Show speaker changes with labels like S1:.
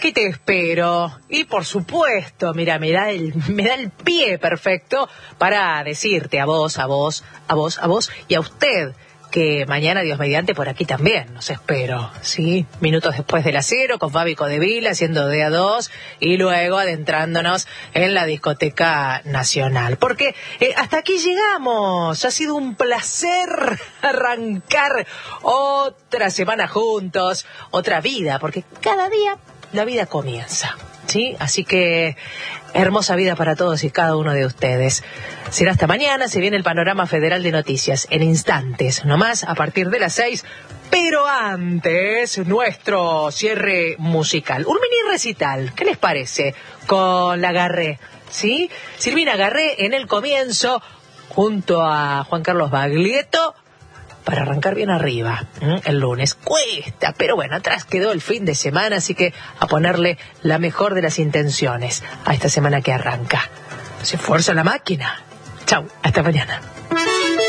S1: aquí te espero. Y por supuesto, mira, me da el pie perfecto para decirte a vos y a usted que mañana, Dios mediante, por aquí también los espero, ¿sí? Minutos después de las 0, con Fabi Codevila haciendo de a 2 y luego adentrándonos en la discoteca nacional. Porque hasta aquí llegamos. Ha sido un placer arrancar otra semana juntos, otra vida, porque cada día la vida comienza, ¿sí? Así que hermosa vida para todos y cada uno de ustedes. Será hasta mañana, se viene el Panorama Federal de Noticias, en instantes, nomás a partir de las 6, pero antes, nuestro cierre musical. Un mini recital, ¿qué les parece? Con la Garré, ¿sí? Silvina Garré en el comienzo, junto a Juan Carlos Baglietto, para arrancar bien arriba, el lunes. Cuesta, pero bueno, atrás quedó el fin de semana, así que a ponerle la mejor de las intenciones a esta semana que arranca. Se esfuerza la máquina. Chau, hasta mañana.